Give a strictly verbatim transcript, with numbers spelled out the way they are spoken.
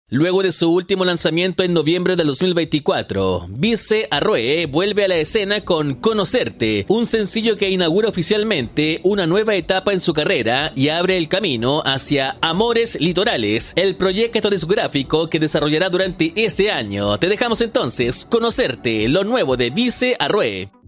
Luego de su último lanzamiento en noviembre del dos mil veinticuatro, Vice Arrué vuelve a la escena con Conocerte, un sencillo que inaugura oficialmente una nueva etapa en su carrera y abre el camino hacia Amores Litorales, el proyecto discográfico que desarrollará durante este año. Te dejamos entonces Conocerte, lo nuevo de Vice Arrué.